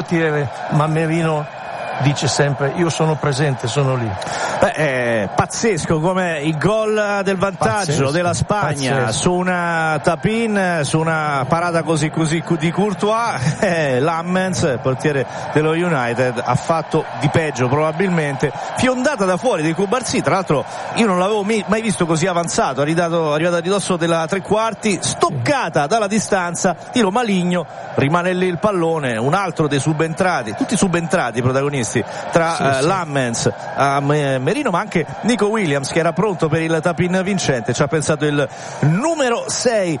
ma Merino dice sempre: io sono presente, sono lì. È pazzesco come il gol del vantaggio della Spagna su una tap-in, su una parata così di Courtois. Lammens, portiere dello United, ha fatto di peggio probabilmente. Fiondata da fuori di Cubarsì, tra l'altro io non l'avevo mai visto così avanzato, arrivato a ridosso della tre quarti, stoccata dalla distanza, tiro maligno, rimane lì il pallone, un altro dei subentrati, tutti subentrati protagonisti, tra Lammens, Merino, ma anche Nico Williams, che era pronto per il tap-in vincente. Ci ha pensato il numero 6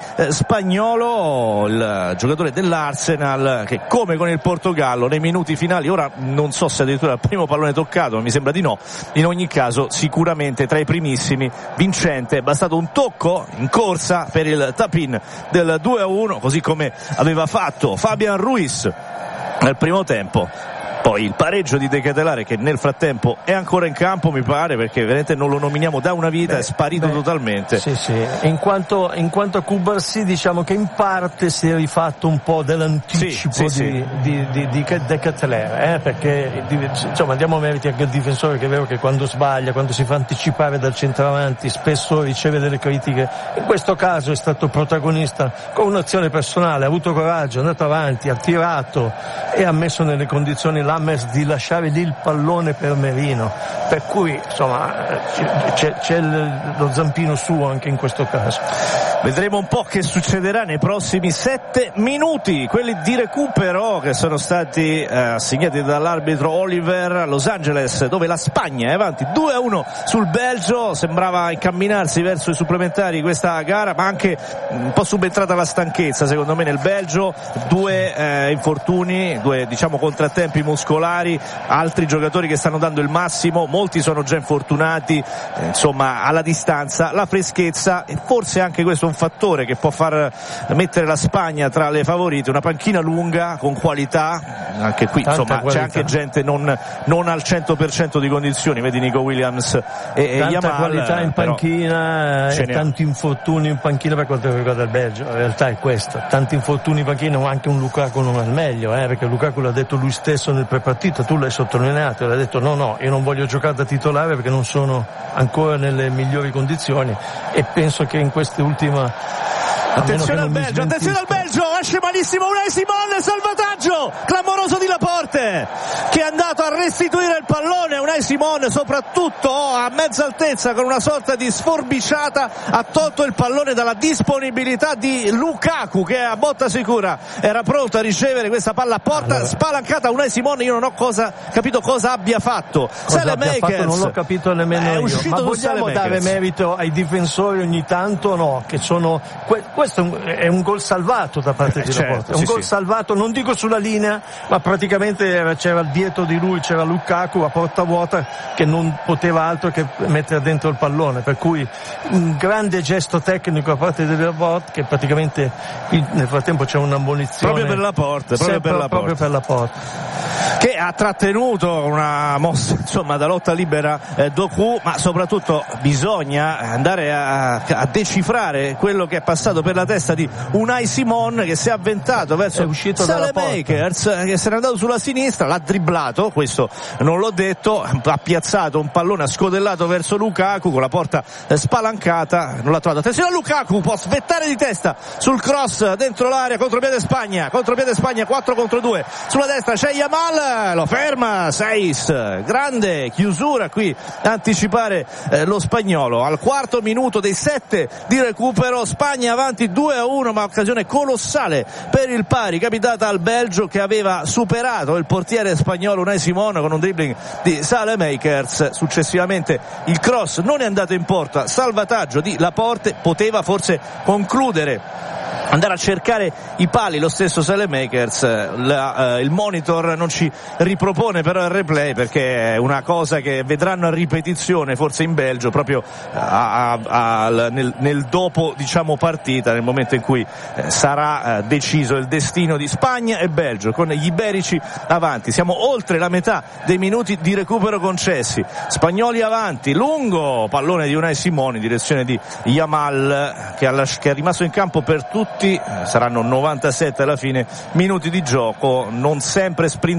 spagnolo, il giocatore dell'Arsenal, che come con il Portogallo nei minuti finali, ora non so se addirittura il primo pallone toccato, ma mi sembra di no, in ogni caso sicuramente tra i primissimi, vincente. È bastato un tocco in corsa per il tap-in del 2-1, così come aveva fatto Fabian Ruiz nel primo tempo. Poi il pareggio di De Ketelare, che nel frattempo è ancora in campo, mi pare, perché veramente non lo nominiamo da una vita, è sparito totalmente. Sì. In quanto a Cubarsì, diciamo che in parte si è rifatto un po' dell'anticipo di De Ketelare, perché insomma diamo meriti anche al difensore, che è vero che quando sbaglia, quando si fa anticipare dal centravanti, spesso riceve delle critiche. In questo caso è stato protagonista con un'azione personale, ha avuto coraggio, è andato avanti, ha tirato e ha messo nelle condizioni Lammers di lasciare lì il pallone per Merino, per cui insomma c'è lo zampino suo anche in questo caso. Vedremo un po' che succederà nei prossimi 7 minuti, quelli di recupero che sono stati assegnati dall'arbitro Oliver a Los Angeles, dove la Spagna è avanti 2-1 sul Belgio. Sembrava incamminarsi verso i supplementari questa gara, ma anche un po' subentrata la stanchezza secondo me nel Belgio, due infortuni, due diciamo contrattempi muscolari, altri giocatori che stanno dando il massimo, molti sono già infortunati, insomma alla distanza, la freschezza, e forse anche questo è un fattore che può far mettere la Spagna tra le favorite. Una panchina lunga con qualità, anche qui tanta insomma qualità. C'è anche gente non al 100% di condizioni, vedi Nico Williams e tanta Yamal, qualità in panchina e tanti infortuni in panchina per quanto riguarda il Belgio. La realtà è questa, tanti infortuni in panchina, ma anche un Lukaku non è il meglio, perché Lukaku l'ha detto lui stesso nel prepartita, tu l'hai sottolineato, l'ha detto no, io non voglio giocare da titolare perché non sono ancora nelle migliori condizioni, e penso che in queste ultime attenzione al Belgio, esce malissimo Unai Simon, salvataggio clamoroso di Laporte, che è andato a restituire il pallone. Unai Simon soprattutto a mezza altezza, con una sorta di sforbiciata, ha tolto il pallone dalla disponibilità di Lukaku, che a botta sicura era pronto a ricevere questa palla a porta. Spalancata Unai Simon, io non ho capito cosa abbia fatto. Makers non l'ho capito nemmeno io, ma vogliamo dare merito ai difensori ogni tanto, no? Che sono questo è un gol salvato da parte di Laporte, è un gol salvato, non dico sulla linea, ma praticamente c'era dietro di lui, c'era Lukaku a porta vuota che non poteva altro che mettere dentro il pallone, per cui un grande gesto tecnico da parte di Laporte, che praticamente nel frattempo c'è un'ammonizione proprio per Laporte, che ha trattenuto una mossa insomma da lotta libera Doku, ma soprattutto bisogna andare a decifrare quello che è passato per la testa di Unai Simon, che si è avventato verso Makers, che se n'è andato sulla sinistra, l'ha dribblato, questo non l'ho detto, ha piazzato un pallone, ha scodellato verso Lukaku con la porta spalancata, non l'ha trovato. Attenzione a Lukaku, può svettare di testa sul cross dentro l'area, contropiede Spagna 4 contro 2 sulla destra, c'è Yamal, lo ferma Seis, grande chiusura qui, anticipare lo spagnolo al quarto minuto dei 7 di recupero. Spagna avanti 2-1, ma occasione colossale per il pari capitata al Belgio, che aveva superato il portiere spagnolo Unai Simon con un dribbling di Makers. Successivamente il cross non è andato in porta, salvataggio di Laporte, poteva forse concludere, andare a cercare i pali lo stesso Makers. Il monitor non ci ripropone però il replay, perché è una cosa che vedranno a ripetizione forse in Belgio, proprio nel dopo diciamo partita, nel momento in cui sarà deciso il destino di Spagna e Belgio, con gli iberici avanti. Siamo oltre la metà dei minuti di recupero concessi, spagnoli avanti, lungo pallone di Unai Simon in direzione di Yamal, che è rimasto in campo per tutta saranno 97 alla fine minuti di gioco, non sempre sprint